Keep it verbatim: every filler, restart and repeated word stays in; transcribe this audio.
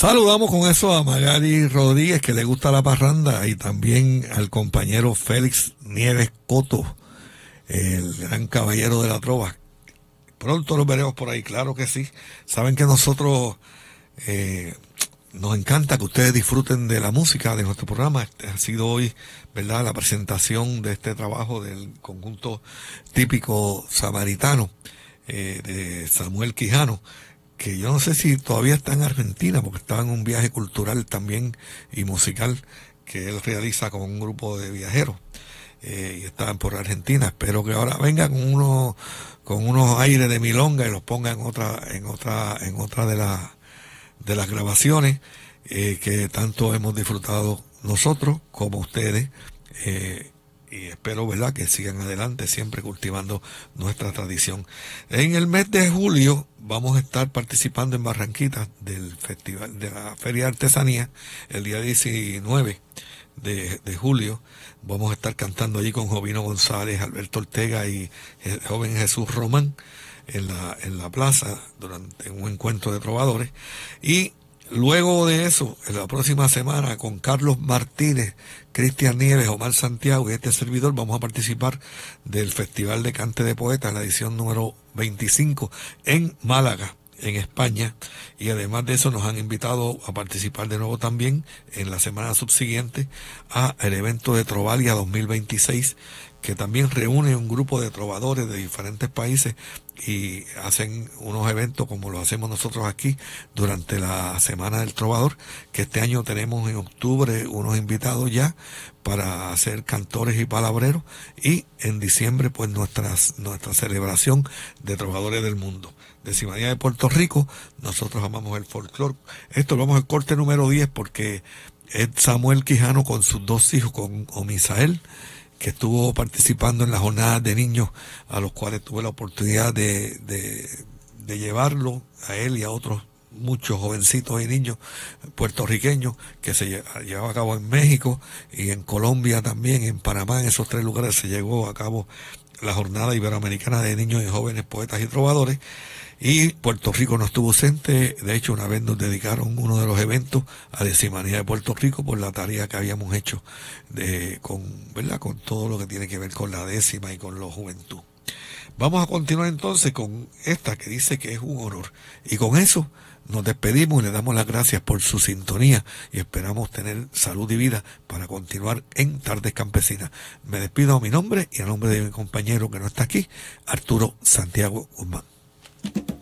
Saludamos con eso a Magali Rodríguez, que le gusta la parranda, y también al compañero Félix Nieves Coto, el gran caballero de la trova. Pronto los veremos por ahí, claro que sí. Saben que nosotros eh, nos encanta que ustedes disfruten de la música de nuestro programa. Este ha sido hoy, ¿verdad?, la presentación de este trabajo del conjunto típico samaritano eh, de Samuel Quijano, que yo no sé si todavía está en Argentina, porque estaba en un viaje cultural también y musical que él realiza con un grupo de viajeros. Eh, y estaban por Argentina. Espero que ahora venga con unos con unos aires de milonga y los ponga en otra en otra en otra de las de las grabaciones eh, que tanto hemos disfrutado nosotros como ustedes, eh, y espero, ¿verdad?, que sigan adelante siempre cultivando nuestra tradición. En el mes de julio vamos a estar participando en Barranquita del festival de la Feria de Artesanía el día diecinueve de, de julio. Vamos a estar cantando allí con Jovino González, Alberto Ortega y el joven Jesús Román en la, en la plaza durante un encuentro de trovadores. Y luego de eso, en la próxima semana, con Carlos Martínez, Cristian Nieves, Omar Santiago y este servidor, vamos a participar del Festival de Cante de Poetas, la edición número veinticinco en Málaga, en España, y además de eso nos han invitado a participar de nuevo también en la semana subsiguiente a el evento de Trovalia dos mil veintiséis, que también reúne un grupo de trovadores de diferentes países y hacen unos eventos como lo hacemos nosotros aquí durante la Semana del Trovador, que este año tenemos en octubre unos invitados ya para hacer cantores y palabreros, y en diciembre pues nuestras, nuestra celebración de trovadores del mundo. Decimanía de Puerto Rico, nosotros amamos el folclore. Esto lo vamos al corte número diez porque es Samuel Quijano con sus dos hijos, con Omisael, que estuvo participando en las jornadas de niños, a los cuales tuve la oportunidad de, de, de llevarlo a él y a otros muchos jovencitos y niños puertorriqueños, que se llevaba a cabo en México y en Colombia también, en Panamá. En esos tres lugares se llevó a cabo la Jornada Iberoamericana de Niños y Jóvenes Poetas y Trovadores. Y Puerto Rico no estuvo ausente. De hecho, una vez nos dedicaron uno de los eventos a Decimanía de Puerto Rico por la tarea que habíamos hecho de, con, ¿verdad?, con todo lo que tiene que ver con la décima y con la juventud. Vamos a continuar entonces con esta que dice que es un honor. Y con eso nos despedimos y le damos las gracias por su sintonía y esperamos tener salud y vida para continuar en Tardes Campesinas. Me despido a mi nombre y a nombre de mi compañero que no está aquí, Arturo Santiago Guzmán.